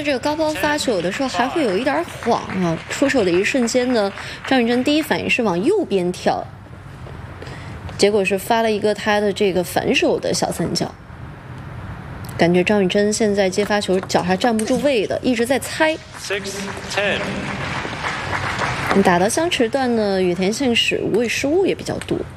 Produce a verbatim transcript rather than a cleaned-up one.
这个高抛发球有的时候还会有一点晃啊，出手的一瞬间呢，张雨钧第一反应是往右边跳，结果是发了一个他的这个反手的小三角。感觉张雨钧现在接发球脚还站不住位的，一直在猜。打到相持段呢，羽田幸矢无谓失误也比较多。